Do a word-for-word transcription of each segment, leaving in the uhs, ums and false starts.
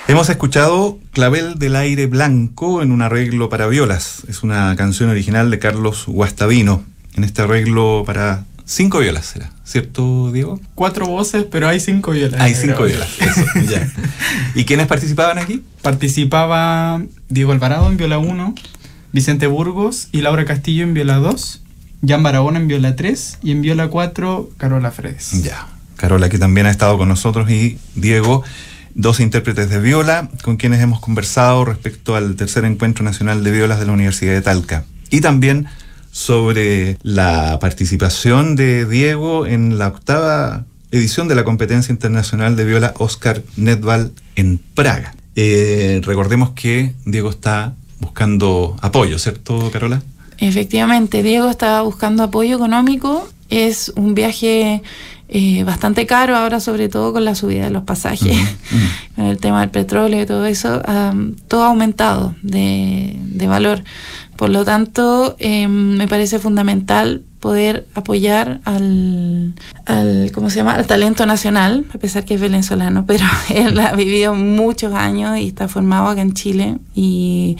Hemos escuchado Clavel del Aire Blanco en un arreglo para violas. Es una canción original de Carlos Guastavino. En este arreglo para cinco violas, ¿será? ¿Cierto, Diego? Cuatro voces, pero hay cinco violas. Hay cinco violas, eso, ya. ¿Y quiénes participaban aquí? Participaba Diego Alvarado en viola uno, Vicente Burgos y Laura Castillo en viola dos, Jan Barahona en viola tres y en viola cuatro, Carola Fredes. Ya, Carola, que también ha estado con nosotros, y Diego, dos intérpretes de viola con quienes hemos conversado respecto al tercer encuentro nacional de violas de la Universidad de Talca. Y también sobre la participación de Diego en la octava edición de la competencia internacional de viola Oscar Nedval en Praga. Eh, recordemos que Diego está buscando apoyo, ¿cierto, Carola? Efectivamente, Diego está buscando apoyo económico. Es un viaje eh, bastante caro ahora, sobre todo con la subida de los pasajes, uh-huh, uh-huh. con el tema del petróleo y todo eso, um, todo ha aumentado de, de valor. Por lo tanto, eh, me parece fundamental poder apoyar al, al, ¿cómo se llama?, al talento nacional, a pesar que es venezolano, pero él ha vivido muchos años y está formado acá en Chile, y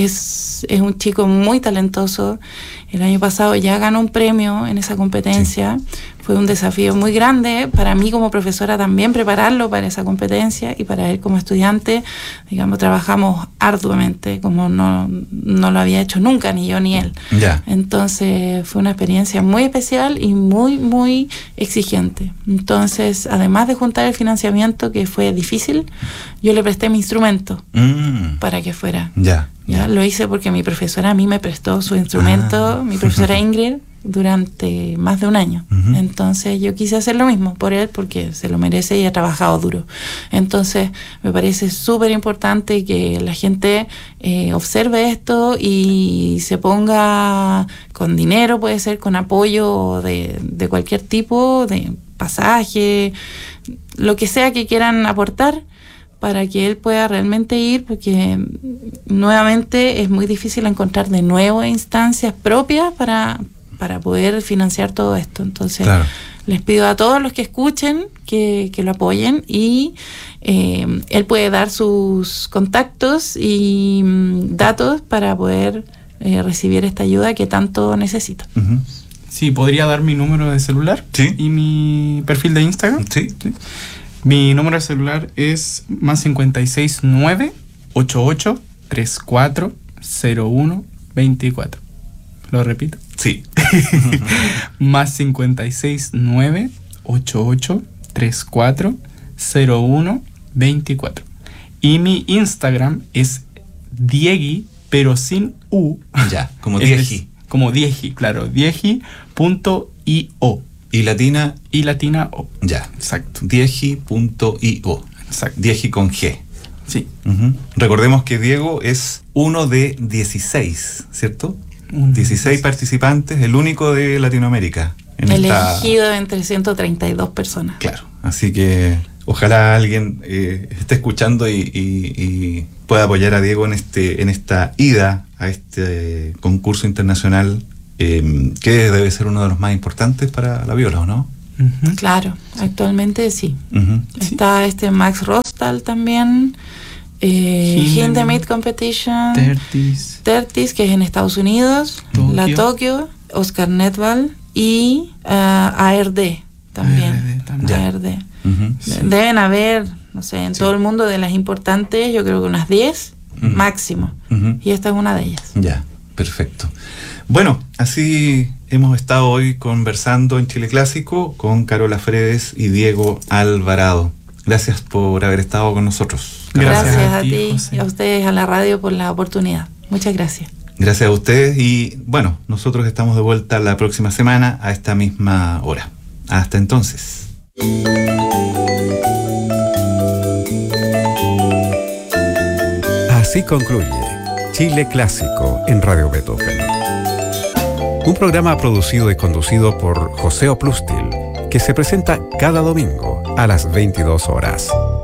es, es un chico muy talentoso. El año pasado ya ganó un premio en esa competencia. Sí. Fue un desafío muy grande para mí como profesora también prepararlo para esa competencia, y para él como estudiante, digamos, trabajamos arduamente, como no, no lo había hecho nunca, ni yo ni él. Ya. Entonces fue una experiencia muy especial y muy, muy exigente. Entonces, además de juntar el financiamiento, que fue difícil, yo le presté mi instrumento mm. para que fuera. Ya. Ya, lo hice porque mi profesora a mí me prestó su instrumento, ah. mi profesora Ingrid, durante más de un año. Uh-huh. Entonces yo quise hacer lo mismo por él, porque se lo merece y ha trabajado duro. Entonces me parece súper importante que la gente eh, observe esto y se ponga con dinero, puede ser con apoyo de, de cualquier tipo, de pasaje, lo que sea que quieran aportar, para que él pueda realmente ir, porque nuevamente es muy difícil encontrar de nuevo instancias propias para, para poder financiar todo esto. Entonces, claro, les pido a todos los que escuchen que, que lo apoyen, y eh, él puede dar sus contactos y um, datos para poder eh, recibir esta ayuda que tanto necesita. Uh-huh. Sí, ¿podría dar mi número de celular? Sí. ¿Y mi perfil de Instagram? Sí. Sí. Mi número de celular es más cincuenta y seis nueve ochenta y ocho treinta y cuatro cero uno veinticuatro. ¿Lo repito? Sí. Más cincuenta y seis nueve ochenta y ocho treinta y cuatro cero uno veinticuatro. Y mi Instagram es Diegi, pero sin U. Ya, como Diegi. Como Diegi, claro. Diegi punto io. Y latina. Y latina O. Ya. Exacto. Diegi punto io. Exacto. Diegi con G. Sí. Uh-huh. Recordemos que Diego es uno de dieciséis, ¿cierto? uno dieciséis participantes, el único de Latinoamérica. En elegido esta... entre ciento treinta y dos personas. Claro. Así que ojalá alguien eh, esté escuchando y, y, y pueda apoyar a Diego en, este, en esta ida a este concurso internacional, Eh, que debe ser uno de los más importantes para la viola, ¿o no? Uh-huh. Claro, actualmente sí. Uh-huh. Está sí. este Max Rostal también, eh, Hindemith Competition, Tertis. Tertis, que es en Estados Unidos, Tokio. La Tokio, Oscar Nedval y uh, A R D también. A R D, también. A R D. Uh-huh. Sí. Deben haber, no sé, en sí. todo el mundo, de las importantes, yo creo que unas diez uh-huh. máximo. Uh-huh. Y esta es una de ellas. Ya, perfecto. Bueno, así hemos estado hoy conversando en Chile Clásico con Carola Fredes y Diego Alvarado. Gracias por haber estado con nosotros. Gracias, gracias a, a ti José. Y a ustedes, a la radio, por la oportunidad. Muchas gracias. Gracias a ustedes, y bueno, nosotros estamos de vuelta la próxima semana a esta misma hora. Hasta entonces. Así concluye Chile Clásico en Radio Beethoven. Un programa producido y conducido por José Oplustil, que se presenta cada domingo a las veintidós horas.